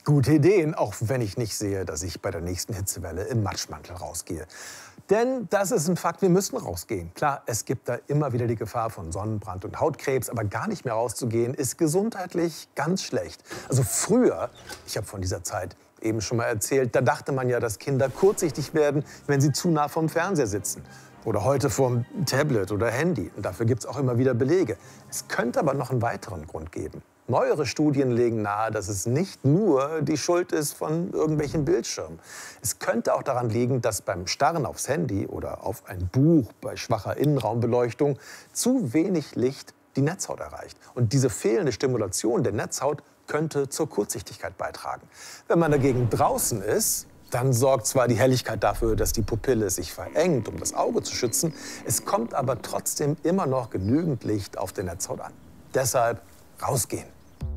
Gute Ideen, auch wenn ich nicht sehe, dass ich bei der nächsten Hitzewelle im Matschmantel rausgehe. Denn das ist ein Fakt, wir müssen rausgehen. Klar, es gibt da immer wieder die Gefahr von Sonnenbrand und Hautkrebs, aber gar nicht mehr rauszugehen ist gesundheitlich ganz schlecht. Also früher, ich habe von dieser Zeit eben schon mal erzählt, da dachte man ja, dass Kinder kurzsichtig werden, wenn sie zu nah vom Fernseher sitzen. Oder heute vom Tablet oder Handy. Und dafür gibt es auch immer wieder Belege. Es könnte aber noch einen weiteren Grund geben. Neuere Studien legen nahe, dass es nicht nur die Schuld ist von irgendwelchen Bildschirmen. Es könnte auch daran liegen, dass beim Starren aufs Handy oder auf ein Buch bei schwacher Innenraumbeleuchtung zu wenig Licht die Netzhaut erreicht. Und diese fehlende Stimulation der Netzhaut könnte zur Kurzsichtigkeit beitragen. Wenn man dagegen draußen ist, dann sorgt zwar die Helligkeit dafür, dass die Pupille sich verengt, um das Auge zu schützen. Es kommt aber trotzdem immer noch genügend Licht auf der Netzhaut an. Deshalb rausgehen.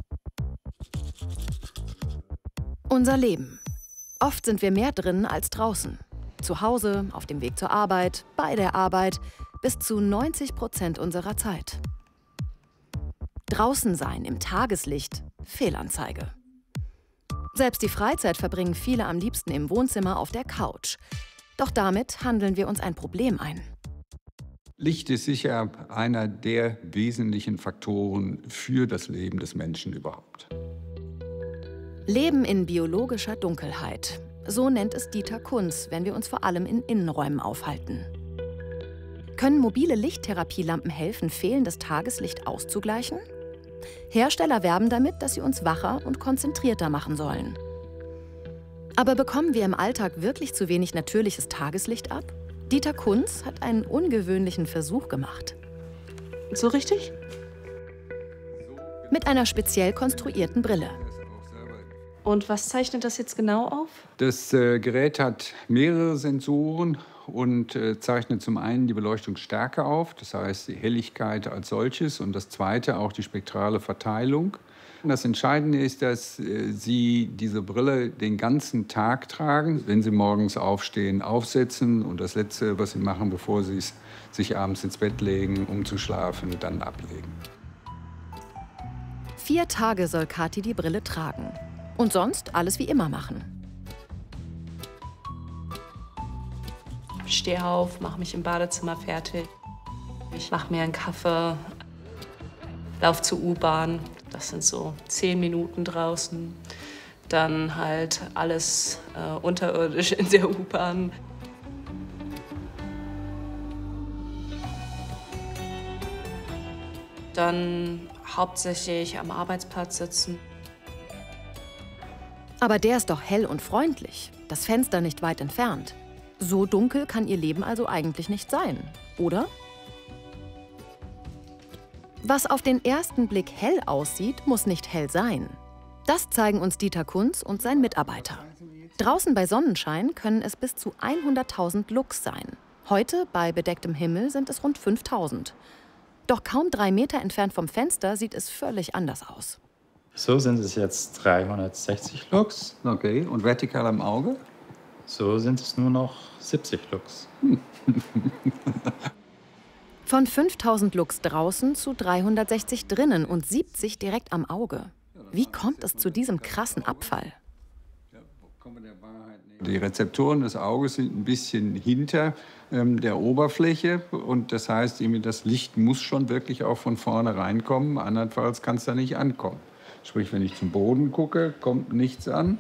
Unser Leben. Oft sind wir mehr drinnen als draußen. Zu Hause, auf dem Weg zur Arbeit, bei der Arbeit, bis zu 90% unserer Zeit. Draußen sein im Tageslicht, Fehlanzeige. Selbst die Freizeit verbringen viele am liebsten im Wohnzimmer auf der Couch. Doch damit handeln wir uns ein Problem ein. Licht ist sicher einer der wesentlichen Faktoren für das Leben des Menschen überhaupt. Leben in biologischer Dunkelheit. So nennt es Dieter Kunz, wenn wir uns vor allem in Innenräumen aufhalten. Können mobile Lichttherapielampen helfen, fehlendes Tageslicht auszugleichen? Hersteller werben damit, dass sie uns wacher und konzentrierter machen sollen. Aber bekommen wir im Alltag wirklich zu wenig natürliches Tageslicht ab? Dieter Kunz hat einen ungewöhnlichen Versuch gemacht. So richtig? Mit einer speziell konstruierten Brille. Und was zeichnet das jetzt genau auf? Das Gerät hat mehrere Sensoren und zeichnet zum einen die Beleuchtungsstärke auf, das heißt die Helligkeit als solches, und das zweite auch die spektrale Verteilung. Und das Entscheidende ist, dass Sie diese Brille den ganzen Tag tragen, wenn Sie morgens aufstehen, aufsetzen und das Letzte, was Sie machen, bevor Sie sich abends ins Bett legen, um zu schlafen, dann ablegen. 4 Tage soll Kathi die Brille tragen. Und sonst alles wie immer machen. Ich stehe auf, mache mich im Badezimmer fertig. Ich mache mir einen Kaffee, laufe zur U-Bahn. Das sind so 10 Minuten draußen. Dann halt alles unterirdisch in der U-Bahn. Dann hauptsächlich am Arbeitsplatz sitzen. Aber der ist doch hell und freundlich. Das Fenster nicht weit entfernt. So dunkel kann ihr Leben also eigentlich nicht sein, oder? Was auf den ersten Blick hell aussieht, muss nicht hell sein. Das zeigen uns Dieter Kunz und sein Mitarbeiter. Draußen bei Sonnenschein können es bis zu 100.000 Lux sein. Heute, bei bedecktem Himmel, sind es rund 5.000. Doch kaum 3 Meter entfernt vom Fenster sieht es völlig anders aus. So sind es jetzt 360 Lux. Okay, und vertikal am Auge? So sind es nur noch 70 Lux. Von 5000 Lux draußen zu 360 drinnen und 70 direkt am Auge. Wie kommt es zu diesem krassen Abfall? Die Rezeptoren des Auges sind ein bisschen hinter der Oberfläche. Und das heißt, das Licht muss schon wirklich auch von vorne reinkommen. Andernfalls kann es da nicht ankommen. Sprich, wenn ich zum Boden gucke, kommt nichts an.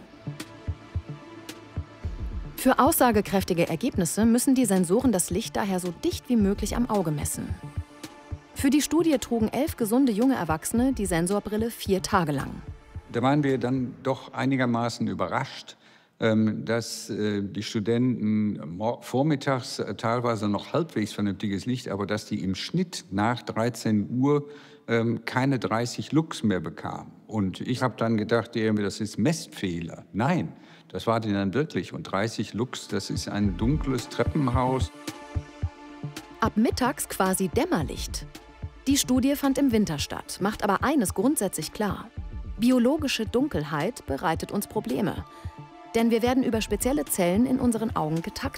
Für aussagekräftige Ergebnisse müssen die Sensoren das Licht daher so dicht wie möglich am Auge messen. Für die Studie trugen 11 gesunde junge Erwachsene die Sensorbrille 4 Tage lang. Da waren wir dann doch einigermaßen überrascht, dass die Studenten vormittags teilweise noch halbwegs vernünftiges Licht, aber dass die im Schnitt nach 13 Uhr keine 30 Lux mehr bekamen. Und ich habe dann gedacht, das ist Messfehler. Nein, das war die dann wirklich. Und 30 Lux, das ist ein dunkles Treppenhaus. Ab mittags quasi Dämmerlicht. Die Studie fand im Winter statt, macht aber eines grundsätzlich klar. Biologische Dunkelheit bereitet uns Probleme. Denn wir werden über spezielle Zellen in unseren Augen getaktet.